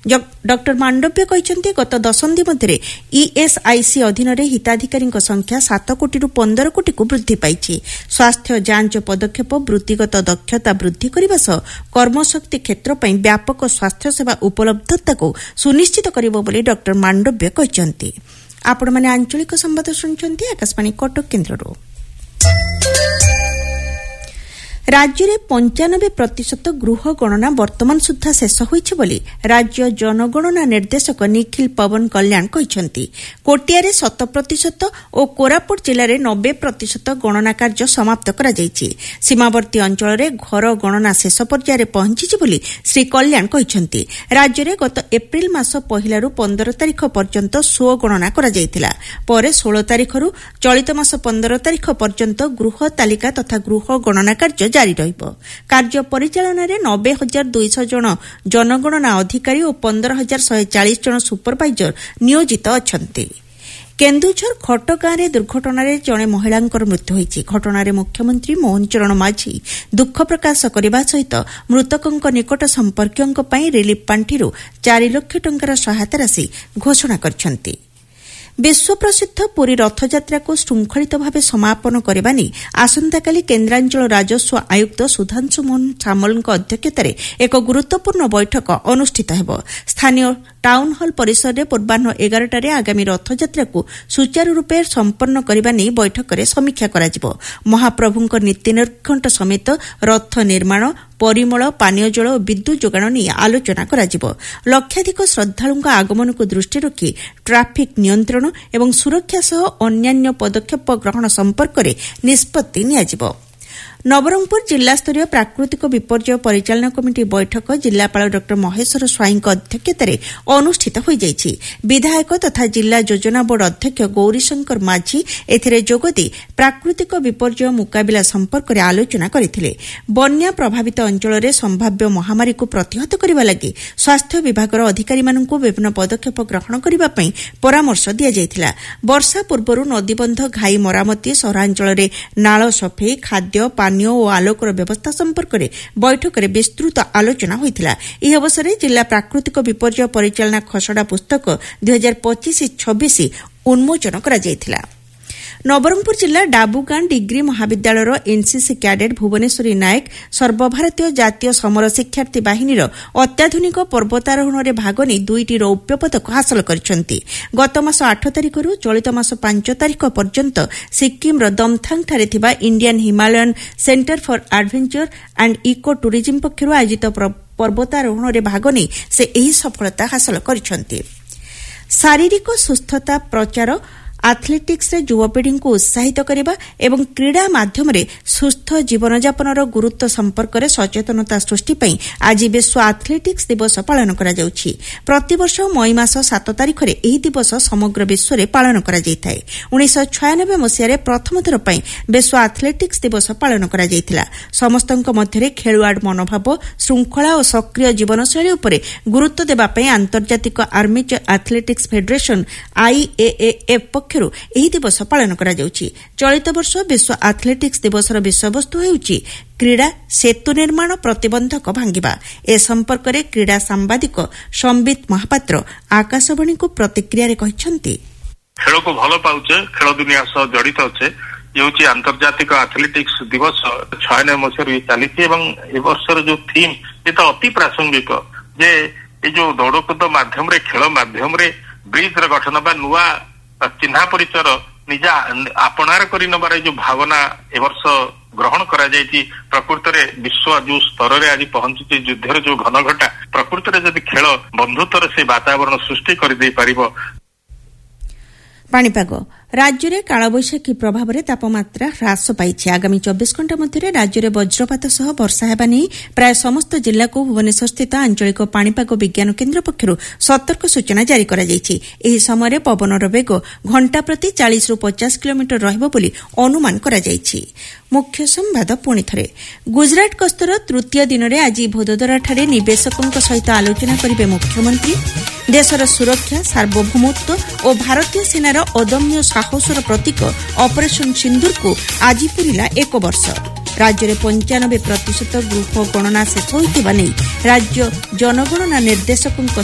Doctor Mandaviya କହିଛନ୍ତି ଗତ ଦଶନ୍ଧି ମଧ୍ୟରେ ଇଏସ୍ଆଇସି ଅଧୀନରେ ହିତାଧିକାରୀଙ୍କ ସଂଖ୍ୟା 7 କୋଟିରୁ 15 କୋଟିକୁ ବୃଦ୍ଧି ପାଇଛି। ସ୍ୱାସ୍ଥ୍ୟ ଯାଞ୍ଚ ପଦକ୍ଷେପ ବୃତ୍ତିଗତ ଦକ୍ଷତା ବୃଦ୍ଧି କରିବା ସହ କର୍ମଶକ୍ତି କ୍ଷେତ୍ର ପାଇଁ ବ୍ୟାପକ ସ୍ୱାସ୍ଥ୍ୟସେବା ଉପଲବ୍ଧତାକୁ ସୁନିଶ୍ଚିତ କରିବ ବୋଲି ଡକ୍ଟର ମାଣ୍ଡବ୍ୟ କହିଛନ୍ତି। ଆପଣମାନେ ଆଞ୍ଚଳିକ ସମ୍ବାଦ ଶୁଣୁଛନ୍ତି ଆକାଶବାଣୀ କଟକ କେନ୍ଦ୍ରରୁ। ରାଜ୍ୟରେ 95% ଗୃହ ଗଣନା ବର୍ତ୍ତମାନ ସୁଦ୍ଧା ଶେଷ ହୋଇଛି ବୋଲି ରାଜ୍ୟ ଜନଗଣନା ନିର୍ଦ୍ଦେଶକ ନିଖିଲ ପବନ କଲ୍ୟାଣ କହିଛନ୍ତି। କୋଟିଆରେ 100% ଓ କୋରାପୁଟ ଜିଲ୍ଲାରେ 90% ଗଣନା କାର୍ଯ୍ୟ ସମାପ୍ତ କରାଯାଇଛି। ସୀମାବର୍ତ୍ତୀ ଅଞ୍ଚଳରେ ଘର ଗଣନା ଶେଷ ପର୍ଯ୍ୟାୟରେ ପହଞ୍ଚିଛି ବୋଲି ଶ୍ରୀ କଲ୍ୟାଣ କହିଛନ୍ତି। ରାଜ୍ୟରେ ଗତ ଏପ୍ରିଲ ମାସ 1ରୁ 15 ତାରିଖ ପର୍ଯ୍ୟନ୍ତ ସ୍ୱ ଗଣନା କରାଯାଇଥିଲା। ପରେ 16 ତାରିଖରୁ ଚଳିତ ମାସ 15 ତାରିଖ ପର୍ଯ୍ୟନ୍ତ ଗୃହ ତାଲିକା ତଥା ଗୃହ ଗଣନା କାର୍ଯ୍ୟ ଜାରି ରହିବ। କାର୍ଯ୍ୟ ପରିଚାଳନାରେ 90,200 ଜଣ ଜନଗଣନା ଅଧିକାରୀ ଓ 15,140 ଜଣ ସୁପରଭାଇଜର ନିୟୋଜିତ ଅଛନ୍ତି। କେନ୍ଦୁଝର ଘଟଗାଁରେ ଦୁର୍ଘଟଣାରେ ଜଣେ ମହିଳାଙ୍କର ମୃତ୍ୟୁ ହୋଇଛି। ଘଟଣାରେ ମୁଖ୍ୟମନ୍ତ୍ରୀ ମୋହନ ଚରଣ ମାଝୀ ଦୁଃଖ ପ୍ରକାଶ କରିବା ସହିତ ମୃତକଙ୍କ ନିକଟ ସମ୍ପର୍କୀୟଙ୍କ ପାଇଁ ରିଲିଫ୍ ପାଣ୍ଠିରୁ 4 ଲକ୍ଷ ଟଙ୍କାର ସହାୟତା ରାଶି ଘୋଷଣା କରିଛନ୍ତି। ବିଶ୍ୱପ୍ରସିଦ୍ଧ ପୁରୀ ରଥଯାତ୍ରାକୁ ଶୃଙ୍ଖଳିତ ଭାବେ ସମାପନ କରିବା ନେଇ ଆସନ୍ତାକାଲି କେନ୍ଦ୍ରାଞ୍ଚଳ ରାଜସ୍ୱ ଆୟୁକ୍ତ ସୁଧାଂଶୁ ମୋହନ ସାମଲଙ୍କ ଅଧ୍ୟକ୍ଷତାରେ ଏକ ଗୁରୁତ୍ୱପୂର୍ଣ୍ଣ ବୈଠକ ଅନୁଷ୍ଠିତ ହେବ। ସ୍ଥାନୀୟ ଟାଉନ୍ ହଲ୍ ପରିସରରେ ପୂର୍ବାହ୍ନ 11ଟାରେ ଆଗାମୀ ରଥଯାତ୍ରାକୁ ସୁଚାରୁରୂପେ ସମ୍ପନ୍ନ କରିବା ନେଇ ବୈଠକରେ ସମୀକ୍ଷା କରାଯିବ। ମହାପ୍ରଭୁଙ୍କ ନୀତି ନିର୍ଘଣ୍ଟ ସମେତ ରଥ ନିର୍ମାଣ, ପରିମଳ, ପାନୀୟ ଜଳ ଓ ବିଦ୍ୟୁତ୍ ଯୋଗାଣ ନେଇ ଆଲୋଚନା କରାଯିବ। ଲକ୍ଷାଧିକ ଶ୍ରଦ୍ଧାଳୁଙ୍କ ଆଗମନକୁ ଦୃଷ୍ଟିରେ ରଖି ଟ୍ରାଫିକ୍ ନିୟନ୍ତ୍ରଣ ଏବଂ ସୁରକ୍ଷା ସହ ଅନ୍ୟାନ୍ୟ ପଦକ୍ଷେପ ଗ୍ରହଣ ସମ୍ପର୍କରେ ନିଷ୍ପତ୍ତି ନିଆଯିବ। ନବରଙ୍ଗପୁର ଜିଲ୍ଲାସ୍ତରୀୟ ପ୍ରାକୃତିକ ବିପର୍ଯ୍ୟୟ ପରିଚାଳନା କମିଟି ବୈଠକ ଜିଲ୍ଲାପାଳ ଡ ମହେଶ୍ୱର ସ୍ୱାଇଁଙ୍କ ଅଧ୍ୟକ୍ଷତାରେ ଅନୁଷ୍ଠିତ ହୋଇଯାଇଛି। ବିଧାୟକ ତଥା ଜିଲ୍ଲା ଯୋଜନା ବୋର୍ଡ ଅଧ୍ୟକ୍ଷ ଗୌରୀଶଙ୍କର ମାଝୀ ଏଥିରେ ଯୋଗଦେଇ ପ୍ରାକୃତିକ ବିପର୍ଯ୍ୟୟ ମୁକାବିଲା ସମ୍ପର୍କରେ ଆଲୋଚନା କରିଥିଲେ। ବନ୍ୟା ପ୍ରଭାବିତ ଅଞ୍ଚଳରେ ସମ୍ଭାବ୍ୟ ମହାମାରୀକୁ ପ୍ରତିହତ କରିବା ଲାଗି ସ୍ୱାସ୍ଥ୍ୟ ବିଭାଗର ଅଧିକାରୀମାନଙ୍କୁ ବିଭିନ୍ନ ପଦକ୍ଷେପ ଗ୍ରହଣ କରିବା ପାଇଁ ପରାମର୍ଶ ଦିଆଯାଇଥିଲା। ବର୍ଷା ପୂର୍ବରୁ ନଦୀବନ୍ଧ ଘାଇ ମରାମତି, ସହରାଞ୍ଚଳରେ ନାଳ ସଫେଇ, ଖାଦ୍ୟ, ପାନୀୟ ଓ ଆଲୋକର ବ୍ୟବସ୍ଥା ସମ୍ପର୍କରେ ବୈଠକରେ ବିସ୍ତୃତ ଆଲୋଚନା ହୋଇଥିଲା। ଏହି ଅବସରରେ ଜିଲ୍ଲା ପ୍ରାକୃତିକ ବିପର୍ଯ୍ୟୟ ପରିଚାଳନା ଖସଡ଼ା ପୁସ୍ତକ 2025-26 ଉନ୍ମୋଚନ କରାଯାଇଥିଲା। ନବରଙ୍ଗପୁର ଜିଲ୍ଲା ଡାବୁଗାଁ ଡିଗ୍ରୀ ମହାବିଦ୍ୟାଳୟର ଏନ୍ସିସି କ୍ୟାଡେଟ୍ ଭୁବନେଶ୍ୱରୀ ନାୟକ ସର୍ବଭାରତୀୟ ଜାତୀୟ ସମର ଶିକ୍ଷାର୍ଥୀ ବାହିନୀର ଅତ୍ୟାଧୁନିକ ପର୍ବତାରୋହଣରେ ଭାଗ ନେଇ 2ଟି ରୌପ୍ୟ ପଦକ ହାସଲ କରିଛନ୍ତି। ଗତ ମାସ 8 ତାରିଖରୁ ଚଳିତ ମାସ 5 ତାରିଖ ପର୍ଯ୍ୟନ୍ତ ସିକ୍କିମର ଦମଥାଙ୍ଗଠାରେ ଥିବା Indian Himalayan centre for adventure and eco tourism ପକ୍ଷରୁ ଆୟୋଜିତ ପର୍ବତାରୋହଣରେ ଭାଗ ନେଇ ସେ ଏହି ସଫଳତା ହାସଲ କରିଛନ୍ତି। ଶାରୀରିକ ସୁସ୍ଥତା ପ୍ରଚାର, ଆଥ୍ଲେଟିକ୍ସରେ ଯୁବପିଢ଼ିଙ୍କୁ ଉତ୍ସାହିତ କରିବା ଏବଂ କ୍ରୀଡ଼ା ମାଧ୍ୟମରେ ସୁସ୍ଥ ଜୀବନଯାପନର ଗୁରୁତ୍ୱ ସମ୍ପର୍କରେ ସଚେତନତା ସୃଷ୍ଟି ପାଇଁ ଆଜି ବିଶ୍ୱ ଆଥ୍ଲେଟିକ୍ସ ଦିବସ ପାଳନ କରାଯାଉଛି। ପ୍ରତିବର୍ଷ ମଇ ମାସ 7 ତାରିଖରେ ଏହି ଦିବସ ସମଗ୍ର ବିଶ୍ୱରେ ପାଳନ କରାଯାଇଥାଏ। 1996 ମସିହାରେ ପ୍ରଥମ ଥର ପାଇଁ ବିଶ୍ୱ ଆଥ୍ଲେଟିକ୍ସ ଦିବସ ପାଳନ କରାଯାଇଥିଲା। ସମସ୍ତଙ୍କ ମଧ୍ୟରେ ଖେଳୁଆଡ଼ ମନୋଭାବ, ଶୃଙ୍ଖଳା ଓ ସକ୍ରିୟ ଜୀବନଶୈଳୀ ଉପରେ ଗୁରୁତ୍ୱ ଦେବା ପାଇଁ ଆନ୍ତର୍ଜାତିକ ଆର୍ମେଚର ଆଥ୍ଲେଟିକ୍ସ ଫେଡେରେସନ IAAF ପକ୍ଷରୁ ଏହି ଦିବସ ପାଳନ କରାଯାଉଛି। ଚଳିତ ବର୍ଷ ବିଶ୍ୱ ଆଥ୍ଲେଟିକ୍ସ ଦିବସର ବିଷୟବସ୍ତୁ ହେଉଛି କ୍ରୀଡ଼ା ସେତୁ ନିର୍ମାଣ, ପ୍ରତିବନ୍ଧକ ଭାଙ୍ଗିବା। ଏ ସମ୍ପର୍କରେ କ୍ରୀଡ଼ା ସାମ୍ବାଦିକ ସମ୍ବିତ ମହାପାତ୍ର ଆକାଶବାଣୀକୁ ପ୍ରତିକ୍ରିୟାରେ କହିଛନ୍ତି, ଖେଳକୁ ଭଲ ପାଉଛେ, ଖେଳ ଦୁନିଆ ସହ ଜଡ଼ିତ ଅଛେ, ହେଉଛି ଆନ୍ତର୍ଜାତିକ ଆଥ୍ଲେଟିକ୍ସ ଦିବସ 96 ମସିହାରୁ ଚାଲିଛି ଏବଂ ଏ ବର୍ଷର ଯୋଉ ଥିମ୍ ଏତ ଅତି ପ୍ରାସଙ୍ଗିକ ଯେ ଏ ଯୋଉ ଦୌଡ଼କୁଦ ମାଧ୍ୟମରେ, ଖେଳ ମାଧ୍ୟମରେ ବ୍ରିଜର ଗଠନ ବା ନୂଆ ଚିହ୍ନା ପରିଚୟର ନିଜ ଆପଣାର କରି ନେବାର ଯୋଉ ଭାବନା ଏ ବର୍ଷ ଗ୍ରହଣ କରାଯାଇଛି। ପ୍ରକୃତରେ ବିଶ୍ୱ ଯୋଉ ସ୍ତରରେ ଆଜି ପହଞ୍ଚିଛି, ଯୁଦ୍ଧର ଯୋଉ ଘନଘଟା, ପ୍ରକୃତରେ ଯଦି ଖେଳ ବନ୍ଧୁତ୍ୱର ସେ ବାତାବରଣ ସୃଷ୍ଟି କରିଦେଇ ପାରିବ। ପାଣିପାଗ ରାଜ୍ୟରେ କାଳବୈଶାଖୀ ପ୍ରଭାବରେ ତାପମାତ୍ରା ହ୍ରାସ ପାଇଛି। ଆଗାମୀ 24 ଘଣ୍ଟା ମଧ୍ୟରେ ରାଜ୍ୟରେ ବଜ୍ରପାତ ସହ ବର୍ଷା ହେବା ନେଇ ପ୍ରାୟ ସମସ୍ତ ଜିଲ୍ଲାକୁ ଭୁବନେଶ୍ୱରସ୍ଥିତ ଆଞ୍ଚଳିକ ପାଣିପାଗ ବିଜ୍ଞାନ କେନ୍ଦ୍ର ପକ୍ଷରୁ ସତର୍କ ସୂଚନା ଜାରି କରାଯାଇଛି। ଏହି ସମୟରେ ପବନର ବେଗ ଘଣ୍ଟା ପ୍ରତି 40ରୁ 50 କିଲୋମିଟର ରହିବ ବୋଲି ଅନୁମାନ କରାଯାଇଛି। ମୁଖ୍ୟ ସମ୍ବାଦ ପୁଣି ଥରେ। ଗୁଜରାଟ ଗସ୍ତର ତୃତୀୟ ଦିନରେ ଆଜି ଭଦୋଦରାଠାରେ ନିବେଶକଙ୍କ ସହିତ ଆଲୋଚନା କରିବେ ମୁଖ୍ୟମନ୍ତ୍ରୀ। ଦେଶର ସୁରକ୍ଷା, ସାର୍ବଭୌମତ୍ୱ ଓ ଭାରତୀୟ ସେନାର ଅଦମ୍ୟ ସାହସର ପ୍ରତୀକ ଅପରେସନ ସିନ୍ଦୁରକୁ ଆଜି ପୂରିଲା 1 ବର୍ଷ। ରାଜ୍ୟରେ 95% ଗୃହ ଗଣନା ଶେଷ ହୋଇଥିବା ନେଇ ରାଜ୍ୟ ଜନଗଣନା ନିର୍ଦ୍ଦେଶକଙ୍କ